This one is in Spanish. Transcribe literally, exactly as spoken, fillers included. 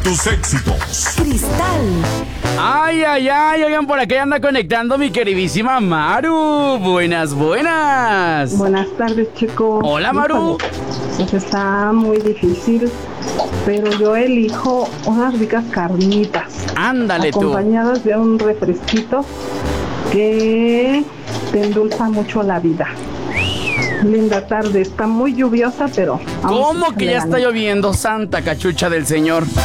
tus éxitos. Cristal. Ay, ay, ay, oigan, por aquí anda conectando mi queridísima Maru. Buenas, buenas. Buenas tardes, chico. Hola, Maru. Pues está muy difícil, pero yo elijo unas ricas carnitas. Ándale tú. Acompañadas de un refresquito que te endulza mucho la vida. Linda tarde, está muy lluviosa, pero... ¿Cómo que ya está lloviendo, santa cachucha del señor?